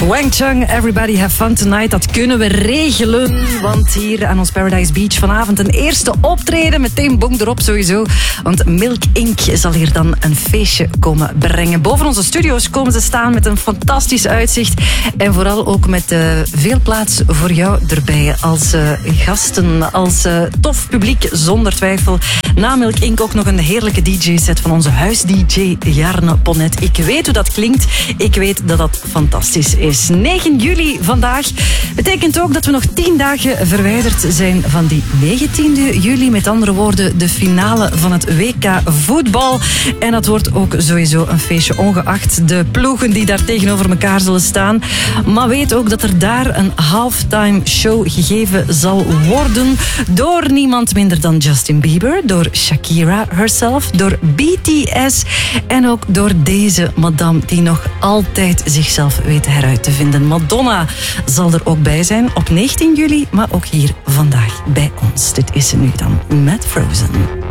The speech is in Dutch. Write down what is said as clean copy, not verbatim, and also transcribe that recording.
Wang Chung, Everybody Have Fun Tonight. Dat kunnen we regelen, want hier aan ons Paradise Beach vanavond een eerste optreden. Meteen bong erop sowieso, want Milk Inc. zal hier dan een feestje komen brengen. Boven onze studio's komen ze staan met een fantastisch uitzicht en vooral ook met veel plaats voor jou erbij als gasten, als tof publiek zonder twijfel. Na Milk Inc. ook nog een heerlijke DJ-set van onze huis-DJ Jarne Ponnet. Ik weet hoe dat klinkt, ik weet dat dat fantastisch is. 9 juli vandaag betekent ook dat we nog 10 dagen verwijderd zijn van die 19e juli. Met andere woorden, de finale van het WK voetbal. En dat wordt ook sowieso een feestje, ongeacht de ploegen die daar tegenover elkaar zullen staan. Maar weet ook dat er daar een halftime show gegeven zal worden door niemand minder dan Justin Bieber, door Shakira herself, door BTS en ook door deze madame die nog altijd zichzelf weet heruit te vinden. Madonna zal er ook bij zijn op 19 juli, maar ook hier vandaag bij ons. Dit is ze nu dan met Frozen.